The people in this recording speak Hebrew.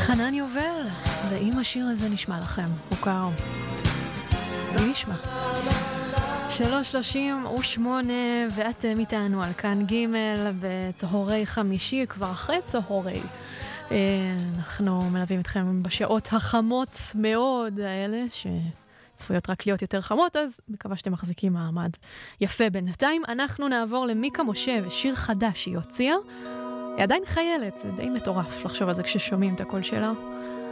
חנן יובל, ואם השיר הזה נשמע לכם, מוכר. מי נשמע? 3:38 ואתם איתנו על כאן ג' בצהרי חמישי, כבר אחרי צהרי. אנחנו מלווים אתכם בשעות החמות מאוד האלה, שצפויות רק להיות יותר חמות, אז מקווה שאתם מחזיקים מעמד יפה בינתיים. אנחנו נעבור למיקה משה ושיר חדש שהיא הוציאה. היא עדיין חיילת, זה די מטורף לחשוב על זה כששומעים את הקול שלה.